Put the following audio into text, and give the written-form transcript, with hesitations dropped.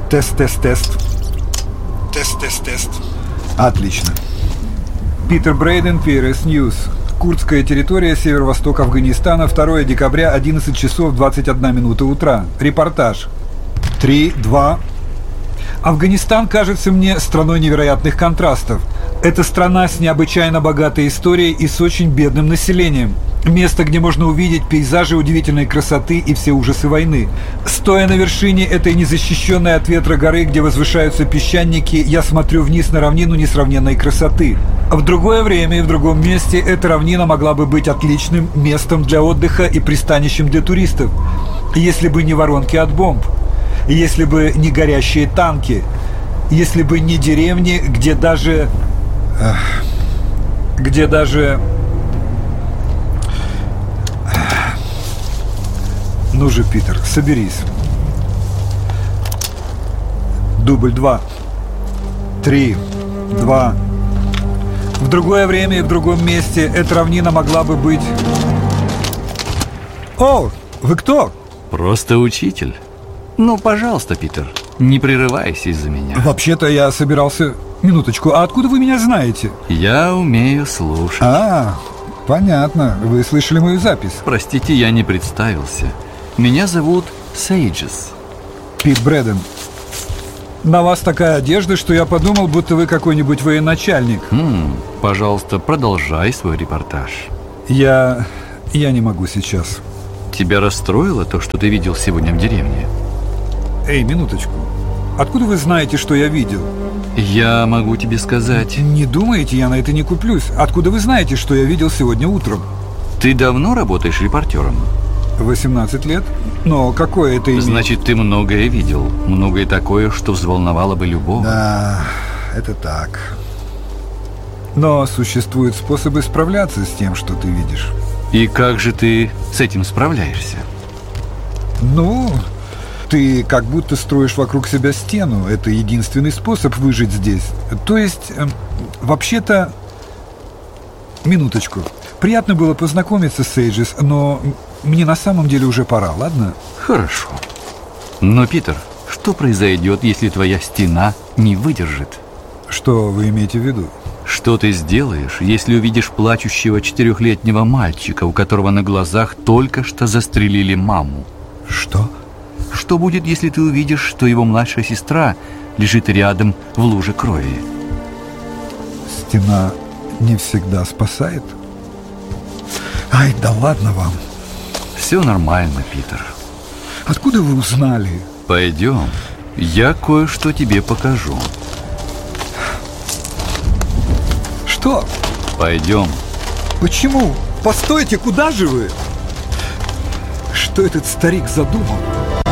Тест. Тест. Отлично. Питер Брейден, PRS News. Курдская территория, северо-восток Афганистана, 2 декабря, 11 часов 21 минута утра. Репортаж. 3, 2. Афганистан кажется мне страной невероятных контрастов. Это страна с необычайно богатой историей и с очень бедным населением. Место, где можно увидеть пейзажи удивительной красоты и все ужасы войны. Стоя на вершине этой незащищенной от ветра горы, где возвышаются песчаники, я смотрю вниз на равнину несравненной красоты. В другое время и в другом месте эта равнина могла бы быть отличным местом для отдыха и пристанищем для туристов, если бы не воронки от бомб, если бы не горящие танки, если бы не деревни, где даже... Ну же, Питер, соберись. Дубль 2. 3, 2. В другое время и в другом месте эта равнина могла бы быть... О, вы кто? Просто учитель. Ну, пожалуйста, Питер, не прерывайся из-за меня. Вообще-то я собирался... Минуточку, а откуда вы меня знаете? Я умею слушать. Понятно, вы слышали мою запись. Простите, я не представился. Меня зовут Сейджес. Пит Брейден. На вас такая одежда, что я подумал, будто вы какой-нибудь военачальник. Пожалуйста, продолжай свой репортаж. Я не могу сейчас. Тебя расстроило то, что ты видел сегодня в деревне? Эй, минуточку. Откуда вы знаете, что я видел? Я могу тебе сказать. Не думаете, я на это не куплюсь. Откуда вы знаете, что я видел сегодня утром? Ты давно работаешь репортером? 18 лет. Но какое это имеет? Значит, ты многое видел. Многое такое, что взволновало бы любого. Да, это так. Но существуют способы справляться с тем, что ты видишь. И как же ты с этим справляешься? Ну... Ты как будто строишь вокруг себя стену. Это единственный способ выжить здесь. То есть, вообще-то... Минуточку. Приятно было познакомиться, Сейджес, но мне на самом деле уже пора, ладно? Хорошо. Но, Питер, что произойдет, если твоя стена не выдержит? Что вы имеете в виду? Что ты сделаешь, если увидишь плачущего 4-летнего мальчика, у которого на глазах только что застрелили маму? Что? Что будет, если ты увидишь, что его младшая сестра лежит рядом в луже крови? Стена не всегда спасает? Ай, да ладно вам. Все нормально, Питер. Откуда вы узнали? Пойдем, я кое-что тебе покажу. Что? Пойдем. Почему? Постойте, куда же вы? Что этот старик задумал?